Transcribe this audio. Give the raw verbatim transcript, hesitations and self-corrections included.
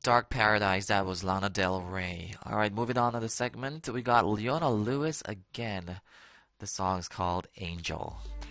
Dark Paradise, that was Lana Del Rey. Alright, moving on to the segment, we got Leona Lewis again. The song is called Angel.